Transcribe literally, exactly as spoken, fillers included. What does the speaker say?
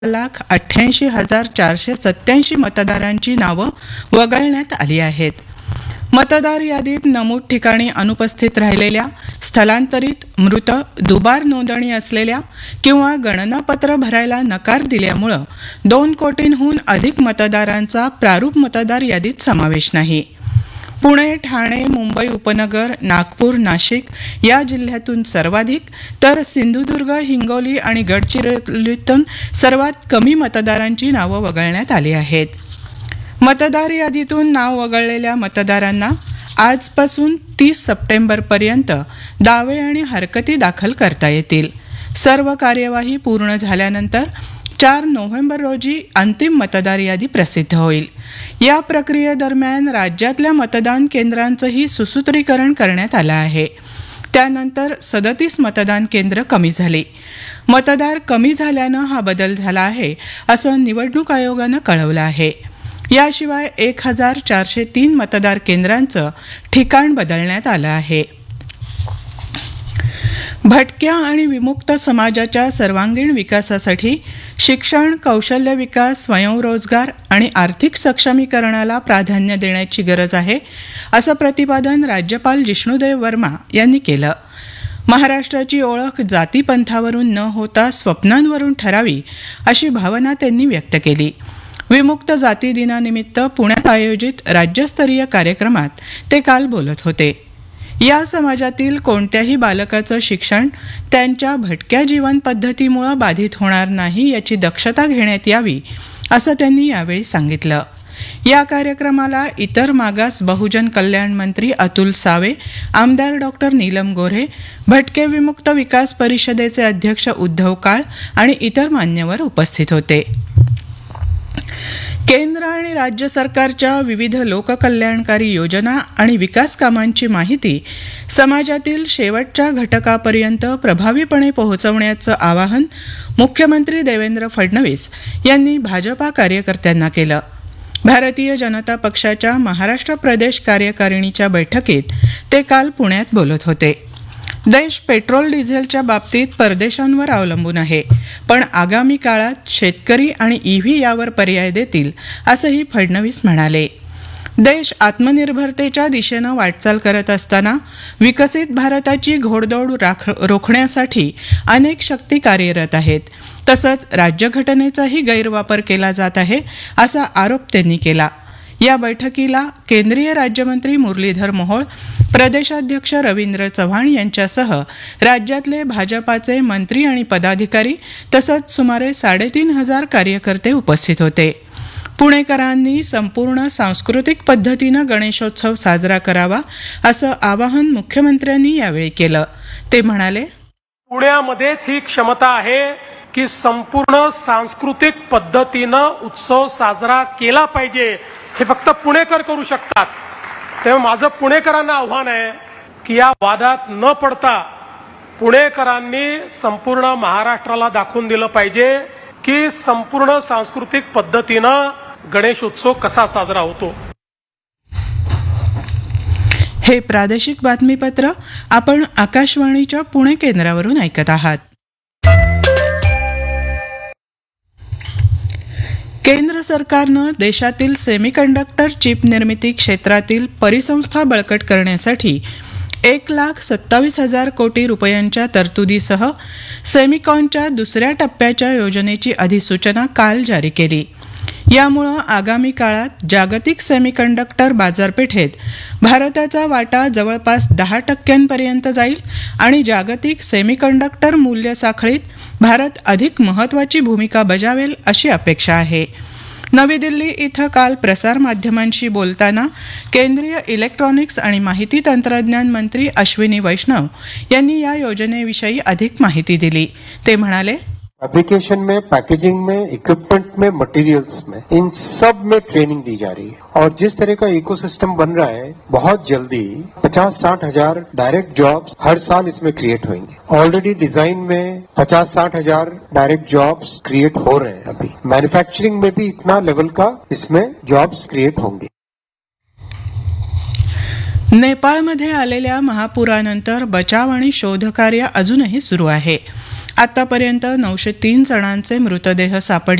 लाख अठ्ठ्याऐंशी हजार चारशे सत्याऐंशी मतदारांची नावं वगळण्यात आली आहेत. मतदार यादीत नमूद ठिकाणी अनुपस्थित राहिलेल्या, स्थलांतरित, मृत, दुबार नोंदणी असलेल्या किंवा गणनापत्र भरायला नकार दिल्यामुळं दोन कोटींहून अधिक मतदारांचा प्रारूप मतदार यादीत समावेश नाही. पुणे, ठाणे, मुंबई उपनगर, नागपूर, नाशिक या जिल्ह्यातून सर्वाधिक, तर सिंधुदुर्ग, हिंगोली आणि गडचिरोलीतून सर्वात कमी मतदारांची नावं वगळण्यात आली आहेत. मतदार यादीतून नाव वगळलेल्या मतदारांना आजपासून तीस सप्टेंबरपर्यंत दावे आणि हरकती दाखल करता येतील. सर्व कार्यवाही पूर्ण झाल्यानंतर चार नोव्हेंबर रोजी अंतिम मतदार यादी प्रसिद्ध होईल. या प्रक्रियेदरम्यान राज्यातल्या मतदान केंद्रांचंही सुसूत्रीकरण करण्यात आलं आहे. त्यानंतर सदतीस मतदान केंद्र कमी झाली. मतदार कमी झाल्यानं हा बदल झाला आहे असं निवडणूक आयोगानं कळवलं आहे. याशिवाय एक हजार चारशे तीन मतदार केंद्रांचं ठिकाण बदलण्यात आलं आहे. भटक्या आणि विमुक्त समाजाच्या सर्वांगीण विकासासाठी शिक्षण, कौशल्य विकास, स्वयंरोजगार आणि आर्थिक सक्षमीकरणाला प्राधान्य देण्याची गरज आहे, असं प्रतिपादन राज्यपाल जिष्णुदेव वर्मा यांनी केलं. महाराष्ट्राची ओळख जातीपंथावरून न होता स्वप्नांवरून ठरावी, अशी भावना त्यांनी व्यक्त केली. विमुक्त जाती दिनानिमित्त पुण्यात आयोजित राज्यस्तरीय कार्यक्रमात ते काल बोलत होते. या समाजातील कोणत्याही बालकाचं शिक्षण त्यांच्या भटक्या जीवन पद्धतीमुळे बाधित होणार नाही याची दक्षता घेण्यात यावी, असं त्यांनी यावेळी सांगितलं. या कार्यक्रमाला इतर मागास बहुजन कल्याण मंत्री अतुल सावे, आमदार डॉक्टर नीलम गोऱ्हे, भटके विमुक्त विकास परिषदेचे अध्यक्ष उद्धव काळ आणि इतर मान्यवर उपस्थित होते. केंद्र आणि राज्य सरकारच्या विविध लोककल्याणकारी योजना आणि विकास कामांची माहिती समाजातील शेवटच्या घटकापर्यंत प्रभावीपणे पोहोचवण्याचं आवाहन मुख्यमंत्री देवेंद्र फडणवीस यांनी भाजपा कार्यकर्त्यांना केलं. भारतीय जनता पक्षाच्या महाराष्ट्र प्रदेश कार्यकारिणीच्या बैठकीत ते काल पुण्यात बोलत होते. देश पेट्रोल डिझेलच्या बाबतीत परदेशांवर अवलंबून आहे, पण आगामी काळात शेतकरी आणि ईव्ही यावर पर्याय देतील, असंही फडणवीस म्हणाले. देश आत्मनिर्भरतेच्या दिशेनं वाटचाल करत असताना विकसित भारताची घोडदौड रोखण्यासाठी अनेक शक्ती कार्यरत आहेत. तसंच राज्यघटनेचाही गैरवापर केला जात आहे, असा आरोप त्यांनी केला. या बैठकीला केंद्रीय राज्यमंत्री मुरलीधर मोहोळ, प्रदेशाध्यक्ष रवींद्र चव्हाण यांच्यासह राज्यातले भाजपाचे मंत्री आणि पदाधिकारी तसंच सुमारे साडेतीन हजार कार्यकर्ते उपस्थित होते. पुणेकरांनी संपूर्ण सांस्कृतिक पद्धतीनं गणेशोत्सव साजरा करावा, असं आवाहन मुख्यमंत्र्यांनी यावेळी केलं. ते म्हणाले, पुण्यामध्येच ही क्षमता आहे की संपूर्ण सांस्कृतिक पद्धतीनं उत्सव साजरा केला पाहिजे. हे फक्त पुणेकर करू शकतात. तेव्हा माझं पुणेकरांना आव्हान आहे की या वादात न पडता पुणेकरांनी संपूर्ण महाराष्ट्राला दाखवून दिलं पाहिजे की संपूर्ण सांस्कृतिक पद्धतीनं गणेशोत्सव कसा साजरा होतो. हे प्रादेशिक बातमीपत्र आपण आकाशवाणीच्या पुणे केंद्रावरून ऐकत आहात. केंद्र सरकारनं देशातील सेमीकंडक्टर चिप निर्मिती क्षेत्रातील परिसंस्था बळकट करण्यासाठी एक लाख सत्तावीस हजार कोटी रुपयांच्या तरतुदीसह सेमिकॉनच्या दुसऱ्या टप्प्याच्या योजनेची अधिसूचना काल जारी केली. यामुळं आगामी काळात जागतिक सेमीकंडक्टर बाजारपेठेत भारताचा वाटा जवळपास दहा टक्क्यांपर्यंत जाईल आणि जागतिक सेमीकंडक्टर मूल्य साखळीत भारत अधिक महत्त्वाची भूमिका बजावेल, अशी अपेक्षा आहे. नवी दिल्ली इथं काल प्रसारमाध्यमांशी बोलताना केंद्रीय इलेक्ट्रॉनिक्स आणि माहिती तंत्रज्ञान मंत्री अश्विनी वैष्णव यांनी या योजनेविषयी अधिक माहिती दिली. ते म्हणाले, फैब्रिकेशन में, पैकेजिंग में, इक्विपमेंट में, मटेरियल्स में, इन सब में ट्रेनिंग दी जा रही है और जिस तरह का इकोसिस्टम बन रहा है, बहुत जल्दी पचास साठ हजार डायरेक्ट जॉब्स हर साल इसमें क्रिएट होंगे. ऑलरेडी डिजाइन में पचास साठ हजार डायरेक्ट जॉब्स क्रिएट हो रहे हैं. अभी मैन्युफैक्चरिंग में भी इतना लेवल का इसमें जॉब्स क्रिएट होंगे. नेपाळमध्ये आलेल्या महापुरानंतर बचाव आणि शोधकार्य अजूनही सुरू आहे. आतापर्यंत नऊशे तीन जणांचे मृतदेह सापडले